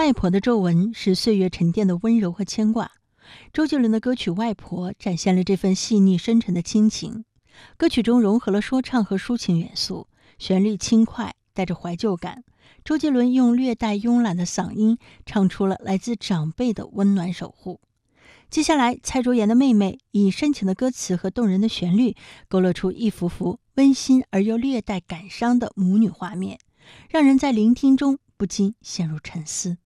外婆的皱纹是岁月沉淀的温柔和牵挂。周杰伦的歌曲《外婆》展现了这份细腻深沉的亲情。歌曲中融合了说唱和抒情元素，旋律轻快，带着怀旧感。周杰伦用略带慵懒的嗓音唱出了来自长辈的温暖守护。接下来，蔡卓妍的妹妹以深情的歌词和动人的旋律，勾勒出一幅幅温馨而又略带感伤的母女画面，让人在聆听中不禁陷入沉思。